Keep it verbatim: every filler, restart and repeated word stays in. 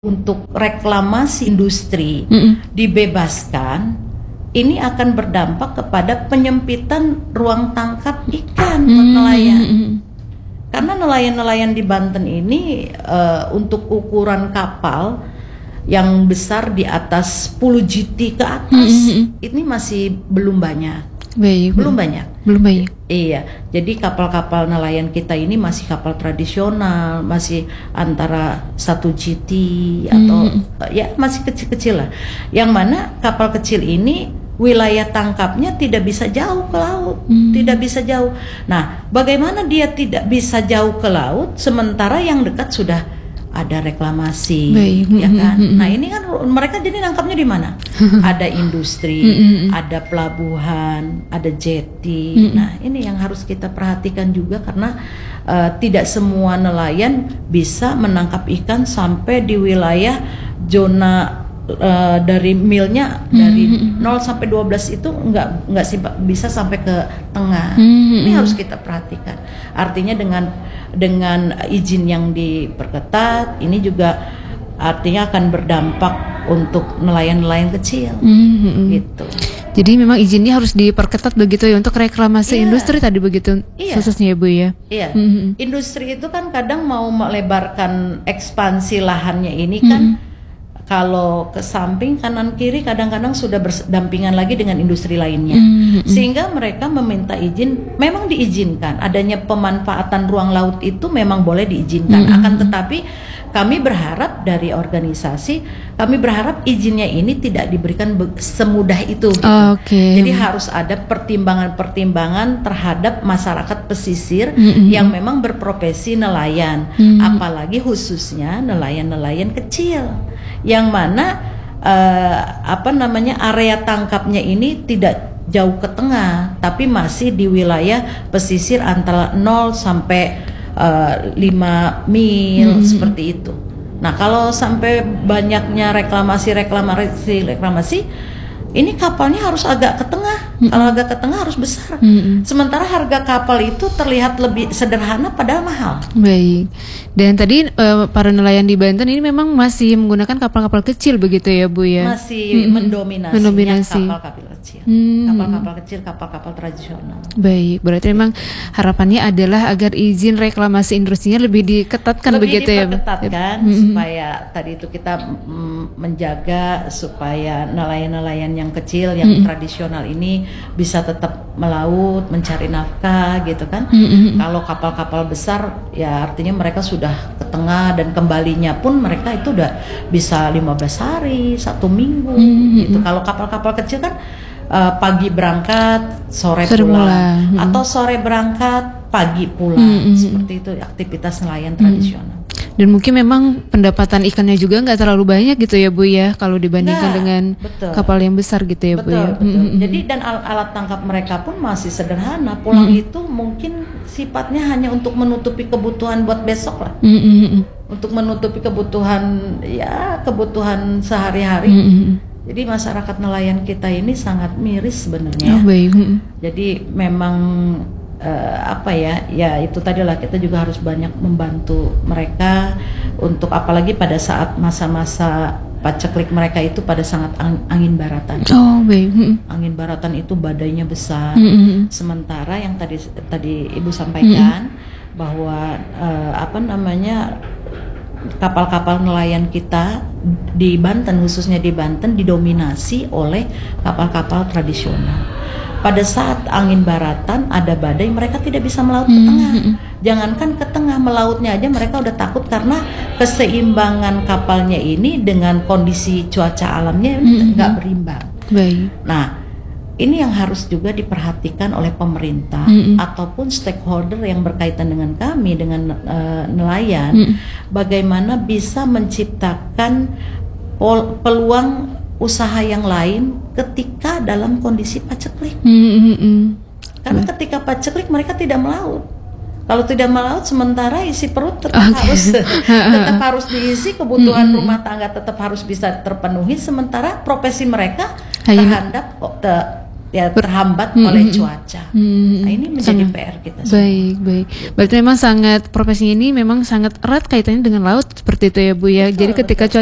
untuk reklamasi industri Mm-mm. dibebaskan, ini akan berdampak kepada penyempitan ruang tangkap ikan buat Mm-mm. nelayan. Mm-mm. Karena nelayan-nelayan di Banten ini uh, untuk ukuran kapal yang besar di atas sepuluh G T ke atas, Mm-mm. ini masih belum banyak. Baik. Belum banyak. Belum banyak. Iya, jadi kapal-kapal nelayan kita ini masih kapal tradisional, masih antara satu G T atau Mm. ya masih kecil-kecil lah. Yang mana kapal kecil ini wilayah tangkapnya tidak bisa jauh ke laut, Mm. tidak bisa jauh. Nah, bagaimana dia tidak bisa jauh ke laut sementara yang dekat sudah ada reklamasi, Baik. ya kan? Mm-mm. Nah ini kan mereka jadi nangkapnya di mana? Ada industri, Mm-mm. ada pelabuhan, ada jetty. Mm-mm. Nah ini yang harus kita perhatikan juga karena uh, tidak semua nelayan bisa menangkap ikan sampai di wilayah zona uh, dari milnya dari Mm-mm. nol sampai dua belas itu nggak nggak sih bisa sampai ke tengah. Mm-mm. Ini harus kita perhatikan. Artinya dengan dengan izin yang diperketat, ini juga artinya akan berdampak untuk nelayan-nelayan kecil, Mm-mm. gitu. Jadi memang izinnya harus diperketat begitu ya untuk reklamasi Iya. industri tadi begitu Iya. khususnya ya Bu ya. Iya, Mm-mm. industri itu kan kadang mau melebarkan ekspansi lahannya ini kan. Mm-mm. Kalau ke samping kanan kiri kadang-kadang sudah berdampingan lagi dengan industri lainnya, Mm-mm. sehingga mereka meminta izin. Memang diizinkan adanya pemanfaatan ruang laut itu memang boleh diizinkan. Mm-mm. Akan tetapi kami berharap dari organisasi, kami berharap izinnya ini tidak diberikan be- semudah itu. Gitu. Oke. Jadi harus ada pertimbangan-pertimbangan terhadap masyarakat pesisir Mm-mm. yang memang berprofesi nelayan, Mm. apalagi khususnya nelayan-nelayan kecil, yang mana uh, apa namanya area tangkapnya ini tidak jauh ke tengah, tapi masih di wilayah pesisir antara nol sampai uh, lima mil, Mm-hmm. seperti itu. Nah kalau sampai banyaknya reklamasi reklamasi reklamasi ini kapalnya harus agak ke tengah. Mm-mm. Kalau agak ke tengah harus besar. Mm-mm. Sementara harga kapal itu terlihat lebih sederhana padahal mahal. Baik. Dan tadi eh, para nelayan di Banten ini memang masih menggunakan kapal-kapal kecil begitu ya Bu ya. Masih Mm-mm. mendominasinya Mendominasi. kapal-kapal kecil. Hmm. Kapal-kapal kecil, kapal-kapal tradisional. Baik, berarti memang harapannya adalah agar izin reklamasi industrinya lebih diketatkan Lebih begitu ya Bu. diperketatkan Mm-mm. supaya tadi itu kita mm, menjaga supaya nelayan-nelayan yang kecil, yang Mm-mm. tradisional ini bisa tetap melaut, mencari nafkah gitu kan. Mm-mm. Kalau kapal-kapal besar ya artinya mereka sudah ke tengah dan kembalinya pun mereka itu udah bisa lima belas hari, satu minggu Mm-mm. gitu. Kalau kapal-kapal kecil kan uh, pagi berangkat, sore, Sore pulang, pulang. Mm-mm. atau sore berangkat, pagi pulang. Mm-mm. Seperti itu aktivitas nelayan tradisional. Dan mungkin memang pendapatan ikannya juga nggak terlalu banyak gitu ya Bu ya kalau dibandingkan Nah, dengan betul. kapal yang besar gitu ya Bu Betul, ya. betul. Mm-mm. Jadi dan al- alat tangkap mereka pun masih sederhana. Pulang Mm-mm. itu mungkin sifatnya hanya untuk menutupi kebutuhan buat besok lah. Mm-mm. Untuk menutupi kebutuhan ya kebutuhan sehari-hari. Mm-mm. Jadi masyarakat nelayan kita ini sangat miris sebenarnya. Oh, baik. Mm-mm. Jadi memang eh, apa ya, ya itu tadilah kita juga harus banyak membantu mereka untuk apalagi pada saat masa-masa paceklik mereka itu pada sangat ang- angin baratan. Oh, baik. Mm-mm. Angin baratan itu badainya besar. Mm-mm. Sementara yang tadi tadi Ibu sampaikan bahwa eh, apa namanya kapal-kapal nelayan kita di Banten, khususnya di Banten, didominasi oleh kapal-kapal tradisional. Pada saat angin baratan ada badai, mereka tidak bisa melaut ke tengah. Mm-mm. Jangankan ke tengah, melautnya aja mereka udah takut karena keseimbangan kapalnya ini dengan kondisi cuaca alamnya Mm-mm. nggak berimbang. Baik. Nah, ini yang harus juga diperhatikan oleh pemerintah Mm-mm. ataupun stakeholder yang berkaitan dengan kami, dengan uh, nelayan, Mm-mm. bagaimana bisa menciptakan pol- peluang usaha yang lain ketika dalam kondisi paceklik. Mm-mm. Karena ketika paceklik mereka tidak melaut. Kalau tidak melaut, sementara isi perut tetap Oke. harus tetap harus diisi, kebutuhan Mm-mm. rumah tangga tetap harus bisa terpenuhi, sementara profesi mereka Hanya- terhadap oh, te- ya terhambat Mm-mm. oleh cuaca. Mm-mm. Nah, ini menjadi Sangat- P R kita semua. Baik, baik. Berarti memang sangat profesinya ini memang sangat erat kaitannya dengan laut seperti itu ya Bu ya. Betul, Jadi ketika betul.